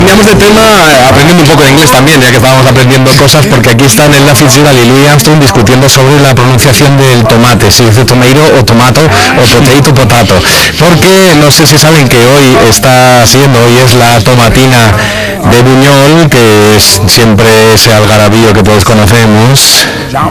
cambiamos de tema aprendiendo un poco de inglés también, ya que estábamos aprendiendo cosas, porque aquí están Ella Fitzgerald y Louis Armstrong discutiendo sobre la pronunciación del tomate, si dice tomato o tomato o potato, porque no sé si saben que hoy es la tomatina de Buñol, que es siempre ese algarabío que todos conocemos.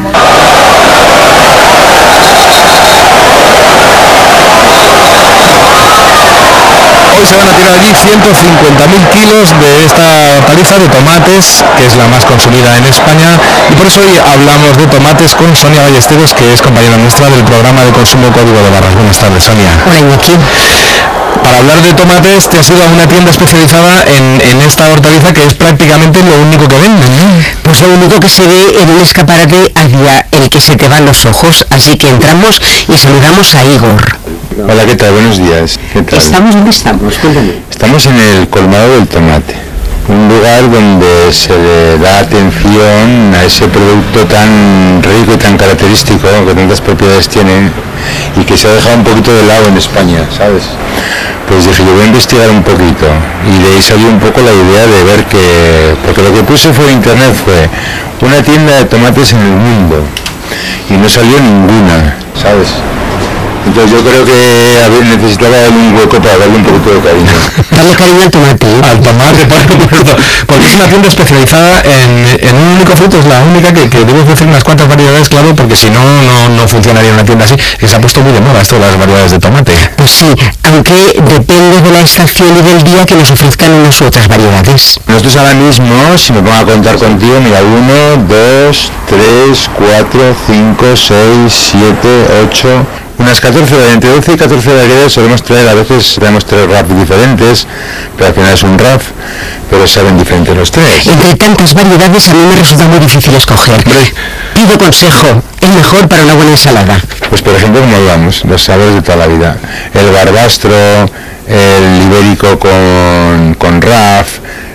Hoy se van a tirar allí 150.000 kilos de esta hortaliza de tomates, que es la más consumida en España, y por eso hoy hablamos de tomates con Sonia Ballesteros, que es compañera nuestra del programa de consumo Código de Barras. Buenas tardes, Sonia. Hola, Iñaki. Para hablar de tomates te has ido a una tienda especializada en esta hortaliza, que es prácticamente lo único que venden, ¿no? Pues lo único que se ve en un escaparate hacia el que se te van los ojos, así que entramos y saludamos a Igor. Hola, ¿qué tal? Buenos días. ¿Qué tal? ¿Dónde estamos? Cuéntame. Estamos en el colmado del tomate, un lugar donde se le da atención a ese producto tan rico y tan característico, que tantas propiedades tiene y que se ha dejado un poquito de lado en España, ¿sabes? Pues dije, yo voy a investigar un poquito, y de ahí salió un poco la idea de ver porque lo que puse fue en internet fue una tienda de tomates en el mundo, y no salió ninguna, ¿sabes? Entonces yo creo que necesitaba darle un hueco para darle un poquito de cariño. Darle cariño al tomate. Al tomate, por supuesto, porque es una tienda especializada en un único fruto, es la única que debe ofrecer unas cuantas variedades, claro, porque si no funcionaría una tienda así, que se ha puesto muy de moda esto de las variedades de tomate. Pues sí, aunque depende de la estación y del día que nos ofrezcan unas u otras variedades. Nosotros ahora mismo, si me pongo a contar contigo, mira, 1, 2, 3, 4, 5, 6, 7, 8... unas 14, entre 12 y 14 variedades solemos traer, a veces traemos 3 wraps diferentes, pero al final es un wrap, pero saben diferentes los 3. Entre tantas variedades a mí me resulta muy difícil escoger. Pido consejo, es mejor para una buena ensalada. Pues por ejemplo, como hablamos, los sabores de toda la vida. El barbastro, el ibérico con RAF,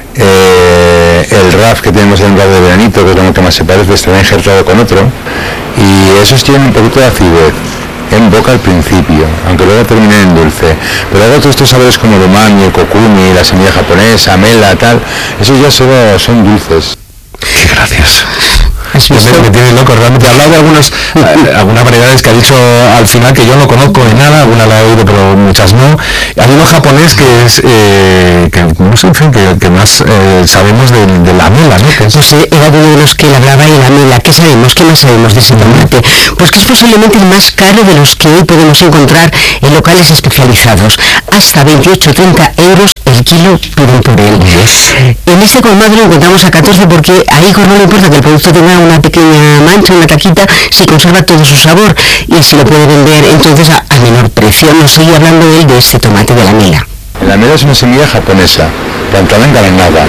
el RAF que tenemos en el RAF de veranito, que es lo que más se parece, está injertado con otro, y esos tienen un poquito de acidez en boca al principio, aunque luego terminen en dulce, pero luego todos estos sabores como el umami, el kokumi, la semilla japonesa, mela, tal, esos ya son dulces. ¡Qué gracias! Me tiene loco, realmente. He hablado de algunas variedades que ha dicho al final que yo no conozco de nada, algunas la he oído pero muchas no. Hay uno japonés que es que no sé, en fin, que más sabemos de la mela, ¿no? Pues era uno de los que le hablaba de la mela. ¿Qué sabemos? ¿Qué más sabemos de ese tomate? Pues que es posiblemente el más caro de los que hoy podemos encontrar en locales especializados. Hasta 28-30 euros el kilo piden por él. En ese colmado lo encontramos a 14 porque a Igor no le importa que el producto tenga una pequeña mancha, una taquita, si conserva todo su sabor, y se lo puede vender entonces a menor precio. Nos sigue hablando él de este tomate de la mela. La mela es una semilla japonesa, plantada en Granada.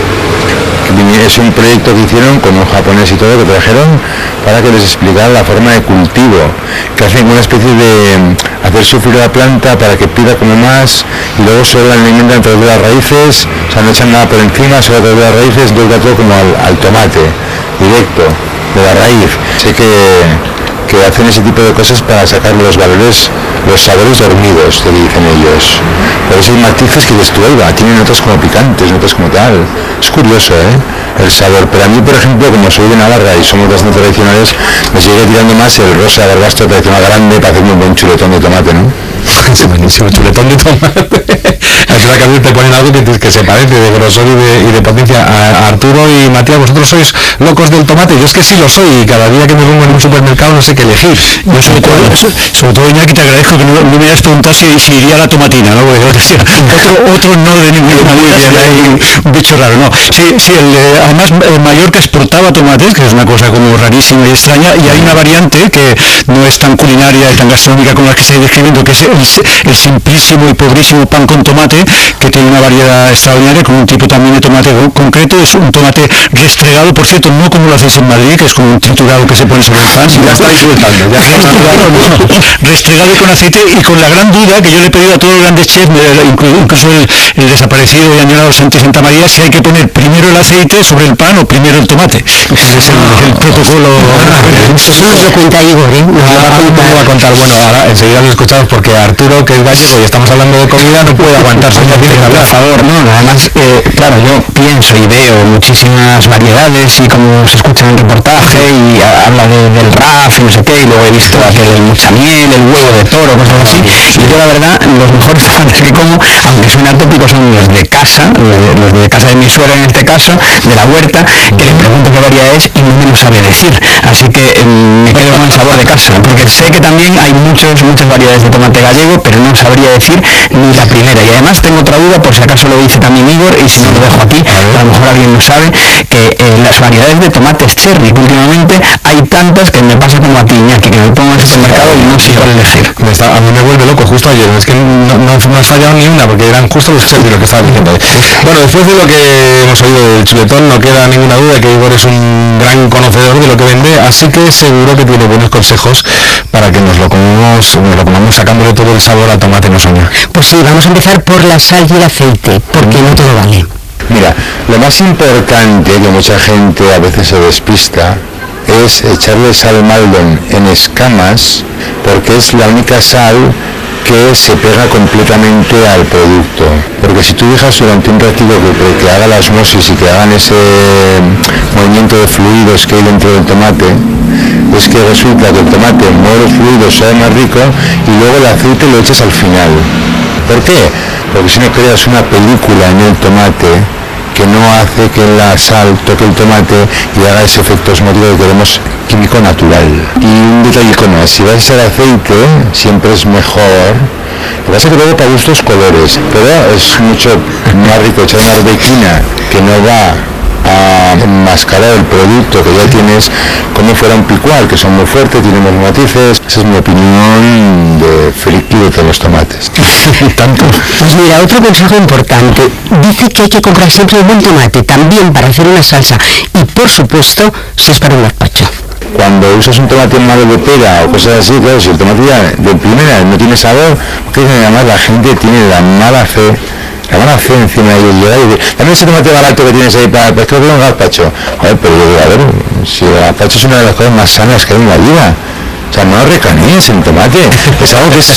Es un proyecto que hicieron con un japonés y todo, que trajeron para que les explicara la forma de cultivo, que hacen una especie de hacer sufrir la planta para que pida como más, y luego solo la alimentan a través de las raíces, o sea, no echan nada por encima, solo a través de las raíces, entonces da todo como al tomate, directo, de la raíz. Sé que hacen ese tipo de cosas para sacar los valores, los sabores dormidos, que dicen ellos. Pero hay matices que destruiba, tienen notas como picantes, notas como tal. Es curioso, el sabor. Pero a mí, por ejemplo, como soy de Navarra y somos bastante tradicionales, me sigue tirando más el rosa barbastro tradicional grande para hacer un buen chuletón de tomate, ¿no? Es buenísimo, chuletón de tomate. Es verdad que a mí te ponen algo que se parece de grosor y de potencia a Arturo y Matías. Vosotros sois locos del tomate. Yo es que sí lo soy, y cada día que me pongo en un supermercado no sé qué elegir. Yo sobre todo Iñaki, te agradezco que no me hayas preguntado si iría a la tomatina, ¿no? Porque otro no de ninguna manera, hay un bicho raro, ¿no? Sí, además Mallorca exportaba tomates, que es una cosa como rarísima y extraña, y hay una variante que no es tan culinaria y tan gastronómica como la que estoy describiendo, que es el simplísimo y pobrísimo pan con tomate, que tiene una variedad extraordinaria con un tipo también de tomate concreto. Es un tomate restregado, por cierto, no como lo hacéis en Madrid, que es como un triturado que se pone sobre el pan. Ya estáis soltando, restregado con aceite, y con la gran duda que yo le he pedido a todos los grandes chefs, incluso el desaparecido y añorado Santa María, si hay que poner primero el aceite sobre el pan o primero el tomate. Ese es el protocolo. Eso nos lo cuenta Igor, Nos va a contar. Bueno, ahora enseguida lo escuchamos, porque Arturo, que es gallego y estamos hablando de comida, no puede aguantarse. Por favor, no, además claro, yo pienso y veo muchísimas variedades y como se escucha en el reportaje y habla del RAF y no sé qué, y luego he visto aquel mucha miel, el huevo de toro, cosas así, y yo la verdad, los mejores tomates que como, aunque suena tópico, son los de casa, los de casa de mi suegra en este caso, de la huerta, que le pregunto qué variedad es y no me lo sabe decir, así que me quedo con el sabor de casa, porque sé que también hay muchas variedades de tomate gallego, pero no sabría decir ni la primera. Y además tengo otra duda, por si acaso lo dice también Igor, y si no lo dejo aquí, a lo mejor alguien lo sabe, que las variedades de tomates cherry, que últimamente hay tantas que me pasa como a ti, Iñaki, que me pongo en el supermercado y no sé cuál elegir. A mí me vuelve loco justo ayer, es que no has fallado ni una, porque eran justo los cherry lo que estaba diciendo. Bueno, después de lo que hemos oído del chuletón, no queda ninguna duda de que Igor es un gran conocedor de lo que vende, así que seguro que tiene buenos consejos para que nos lo comamos sacándole todo el sabor al tomate, ¿no, Sonia? Pues sí, vamos a empezar por la sal y el aceite, porque no todo vale. Mira, lo más importante, que mucha gente a veces se despista, es echarle sal Maldon en escamas, porque es la única sal que se pega completamente al producto, porque si tú dejas durante un ratito que haga la osmosis y que hagan ese movimiento de fluidos que hay dentro del tomate, es que resulta que el tomate mueve los fluidos, sabe más rico, y luego el aceite lo echas al final. ¿Por qué? Porque si no creas una película en el tomate que no hace que la sal toque el tomate y haga ese efecto osmótico que queremos, químico natural. Y un detalle más, si vas a echar aceite, siempre es mejor. Lo que pasa es que luego para gustos colores, pero es mucho más rico echar una arbequina que no va a enmascarar el producto que ya tienes, como fuera un picual, que son muy fuertes, tienen los matices. Esa es mi opinión de friki de todos los tomates. Tanto. Pues mira, otro consejo importante, dice que hay que comprar siempre un buen tomate, también para hacer una salsa, y por supuesto, si es para un gazpacho. Cuando usas un tomate malo de pera o cosas así, claro, si el tomate ya de primera no tiene sabor, porque además la gente tiene la mala fe encima de ellos, y dice, dame ese tomate barato que tienes ahí para que un gazpacho. Joder, pero yo digo, a ver, si el gazpacho es una de las cosas más sanas que hay en la vida. O sea, no recanees el tomate, es algo que es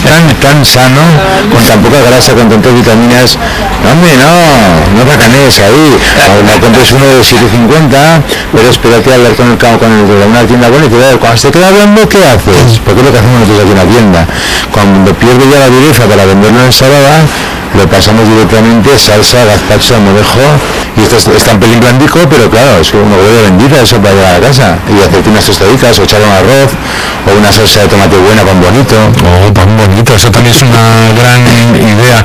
tan sano, con tan poca grasa, con tantas vitaminas. No, hombre, no recanees ahí. No compres uno de 7,50, pero espérate a hablar con el de una tienda buena y te va a ver, cuando se queda hablando, ¿qué haces? Porque es lo que hacemos nosotros aquí en la tienda. Cuando pierde ya la dureza para venderlo en ensalada, lo pasamos directamente salsa, gazpacho, almorejo, y esto es tan pelín blandico, pero claro, es una gloria bendita eso para llegar a casa, y hacerte unas tostaditas, o echar un arroz, o una salsa de tomate buena con bonito. Oh, tan bonito, eso también es una gran idea.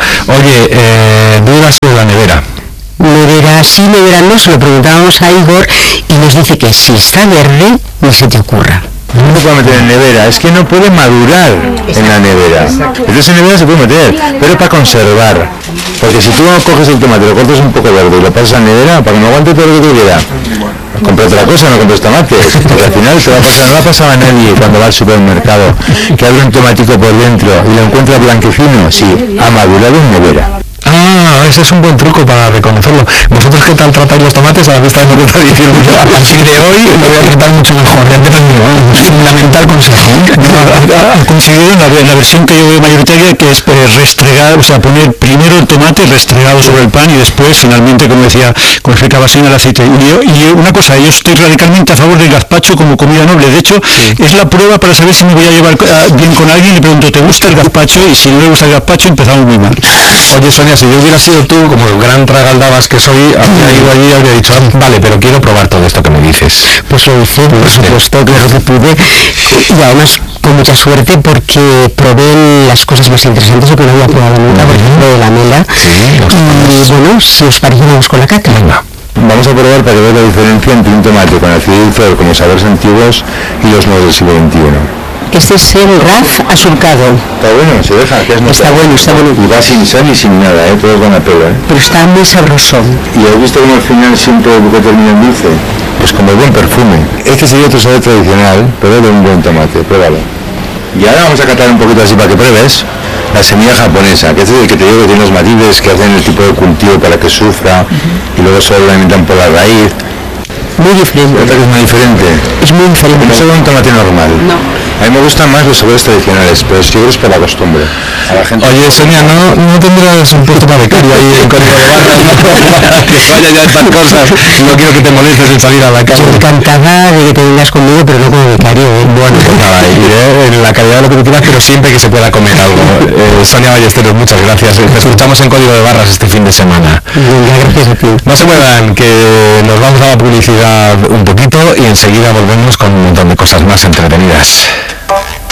Oye, dudas de la nevera. Nevera sí, nevera no, se lo preguntábamos a Igor, y nos dice que si está verde, no se te ocurra. No se puede meter en nevera, es que no puede madurar en la nevera. Entonces en nevera se puede meter, pero para conservar. Porque si tú coges el tomate, lo cortas un poco verde y lo pasas a la nevera, para que no aguante todo lo que tú quieras, compra otra cosa, no compres tomates, porque al final te va a pasar, no le ha pasado a nadie cuando va al supermercado que abre un tomatico por dentro y lo encuentra blanquecino. Sí, ha madurado en nevera. Ah, ese es un buen truco para reconocerlo. ¿Vosotros qué tal tratáis los tomates a la vista de lo que está diciendo? A partir de hoy lo voy a tratar mucho mejor. Ya te lo digo, es un fundamental consejo. Ha coincidido en la versión que yo veo mayoritaria, que es restregar, o sea, poner primero el tomate restregado sobre el pan y después, finalmente, como decía, como explicaba Sonia, el aceite. Y una cosa, yo estoy radicalmente a favor del gazpacho como comida noble. De hecho, es la prueba para saber si me voy a llevar bien con alguien. Le pregunto, ¿te gusta el gazpacho? Y si no le gusta el gazpacho, empezamos muy mal. Oye, Sonia, si yo hubiera sido tú, como el gran tragaldabas que soy, habría ido allí y habría dicho, vale, pero quiero probar todo esto que me dices. Pues lo hice, por supuesto, claro que pude, y además con mucha suerte, porque probé las cosas más interesantes que no había probado nunca, por ejemplo, de la mela. Y bueno, si os parece, vamos con la cata. Vamos a probar para que veáis la diferencia entre un tomate con acidulzor como sabores antiguos y los nuevos del siglo XXI. Este es el RAF asurcado. Está bueno, se deja, que es está bueno. Y va sin sal y sin nada, todo con la pelo, Pero está muy sabroso. ¿Y has visto cómo al final siempre el buque termina en dulce? Pues como el buen perfume. Este sería otro sabor tradicional, pero de un buen tomate, pruébalo. Y ahora vamos a catar un poquito así para que pruebes la semilla japonesa, que es el que te digo que tiene los matices que hacen el tipo de cultivo para que sufra, y luego solo la alimentan por la raíz. Muy diferente. ¿Otra que es muy diferente? Es muy diferente. No solo un tomate normal. No. A mí me gustan más los sabores tradicionales, pero si es por la costumbre. A la gente. Oye, Sonia, ¿no tendrás un puesto para becario ahí en Código de Barras? vaya ya estas cosas. No quiero que te molestes en salir a la calle. Yo encantada de que te vengas conmigo, pero no como becario, ¿eh? Bueno, pues nada, iré en la calidad de lo que tú quieras, pero siempre que se pueda comer algo. Sonia Ballesteros, muchas gracias. Te escuchamos en Código de Barras este fin de semana. Venga, gracias a ti. No se muevan, que nos vamos a la publicidad un poquito y enseguida volvemos con un montón de cosas más entretenidas.